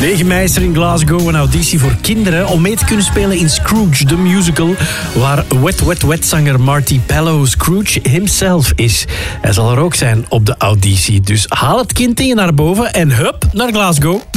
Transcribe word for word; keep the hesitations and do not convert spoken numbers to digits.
negen mei is er in Glasgow een auditie voor kinderen om mee te kunnen spelen in Scrooge, the musical, waar Wet Wet Wet zanger Marty Pellow Scrooge himself is. Hij zal er ook zijn op de auditie. Dus haal het kind in je naar boven en hup, naar Glasgow.